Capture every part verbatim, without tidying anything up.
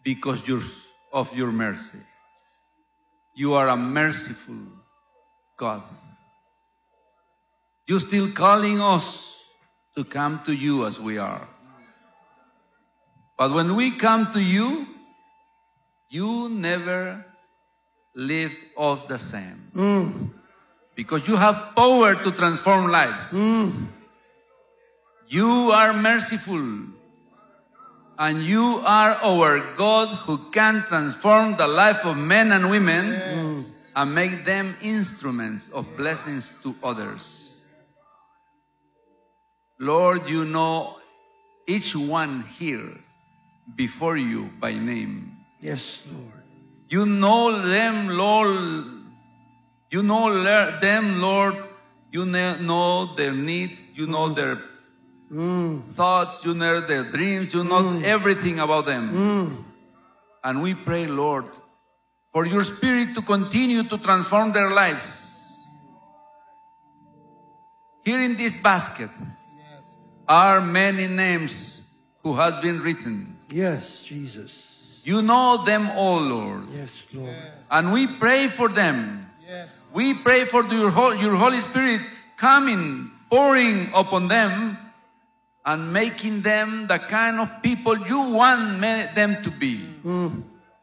because you're, of your mercy. You are a merciful God. You're still calling us to come to you as we are. But when we come to you, you never leave us the same. Mm. Because you have power to transform lives. Mm. You are merciful. And you are our God who can transform the life of men and women Mm. and make them instruments of blessings to others. Lord, you know each one here before you by name. Yes, Lord. You know them, Lord. You know them, Lord. You know their needs. You know their Mm. thoughts. You know their dreams. You know Mm. everything about them. Mm. And we pray, Lord, for your Spirit to continue to transform their lives. Here in this basket are many names who has been written. Yes, Jesus. You know them all, Lord. Yes, Lord. And we pray for them. Yes. We pray for your, your Holy Spirit coming, pouring upon them, and making them the kind of people you want them to be. Mm.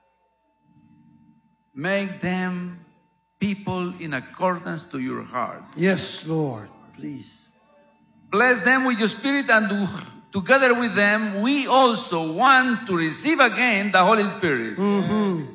Make them people in accordance to your heart. Yes, Lord. Please. Bless them with your Spirit, and together with them, we also want to receive again the Holy Spirit. Mm-hmm.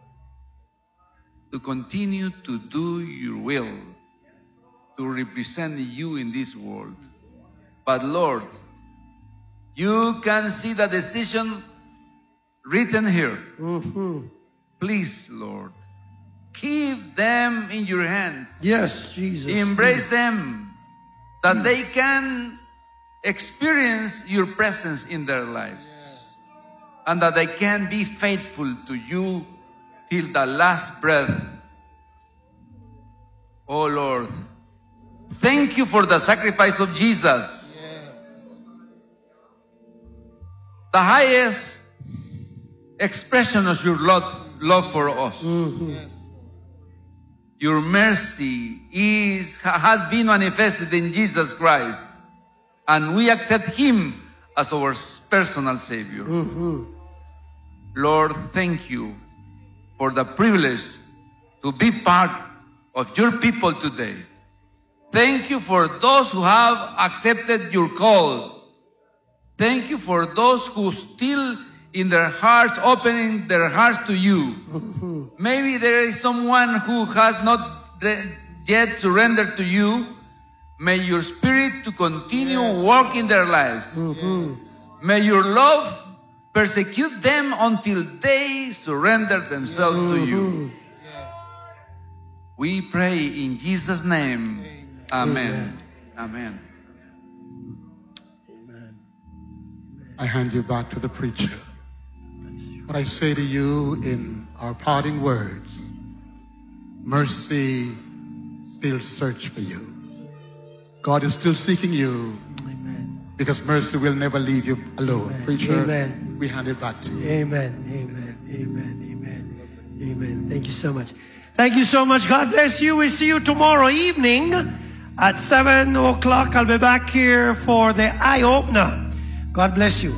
To continue to do your will, to represent you in this world. But Lord, you can see the decision written here. Mm-hmm. Please, Lord, keep them in your hands. Yes, Jesus. Embrace please. them, that they can experience your presence in their lives. And that they can be faithful to you till the last breath. Oh Lord, thank you for the sacrifice of Jesus. The highest expression of your love, love for us. Mm-hmm. Your mercy is, has been manifested in Jesus Christ. And we accept Him as our personal Savior. Mm-hmm. Lord, thank you for the privilege to be part of your people today. Thank you for those who have accepted your call. Thank you for those who still in their hearts, opening their hearts to you. Mm-hmm. Maybe there is someone who has not yet surrendered to you. May your Spirit to continue Yes. working their lives. Mm-hmm. May your love persecute them until they surrender themselves to you. Mm-hmm. We pray in Jesus' name. Amen. Amen. Amen. Amen. I hand you back to the preacher. What I say to you in our parting words, mercy still search for you. God is still seeking you Amen. because mercy will never leave you alone. Amen. Preacher, Amen. we hand it back to you. Amen. Amen. Amen. Amen. Amen. Thank you so much. Thank you so much. God bless you. We see you tomorrow evening at seven o'clock. I'll be back here for the eye opener. God bless you.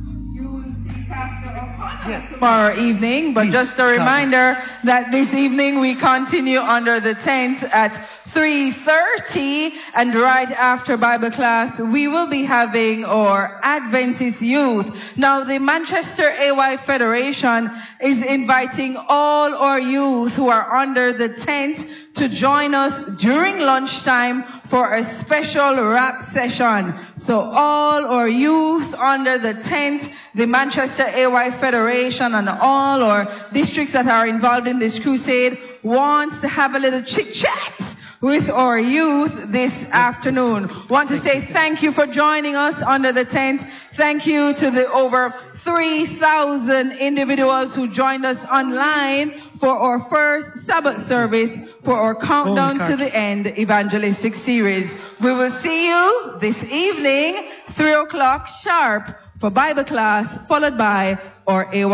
Yes. Tomorrow evening, but Please, just a reminder that this evening we continue under the tent at three thirty, and right after Bible class we will be having our Adventist youth. Now the Manchester A Y Federation is inviting all our youth who are under the tent to join us during lunchtime for a special rap session. So all our youth under the tent, the Manchester A Y Federation and all our districts that are involved in this crusade wants to have a little chit-chat with our youth this afternoon. Want to say thank you for joining us under the tent. Thank you to the over three thousand individuals who joined us online for our first Sabbath service for our Countdown to the End evangelistic series. We will see you this evening, three o'clock sharp, for Bible class, followed by our A Y